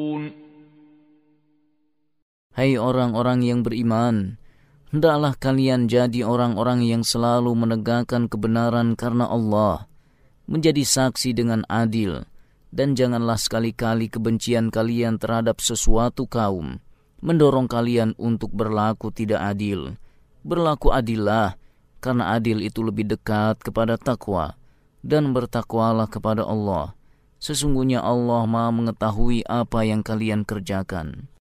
Hai orang-orang yang beriman, hendaklah kalian jadi orang-orang yang selalu menegakkan kebenaran karena Allah, menjadi saksi dengan adil, dan janganlah sekali-kali kebencian kalian terhadap sesuatu kaum mendorong kalian untuk berlaku tidak adil. Berlaku adillah, karena adil itu lebih dekat kepada takwa, dan bertakwalah kepada Allah. Sesungguhnya Allah Maha mengetahui apa yang kalian kerjakan.